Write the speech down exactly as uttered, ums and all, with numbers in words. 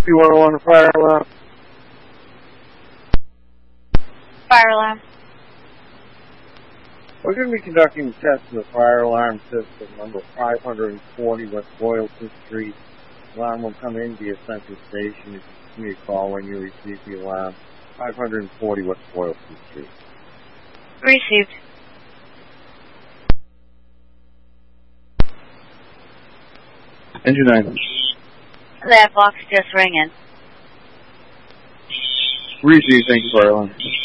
P one oh one fire alarm. Fire alarm. We're going to be conducting tests of the fire alarm system number five hundred forty West Boylston Street. Alarm will come in via Central Station. You can give me a call when you receive the alarm. five hundred forty West Boylston Street. Received. Engine nine. That box just ringing. Received, thank you, fire alarm.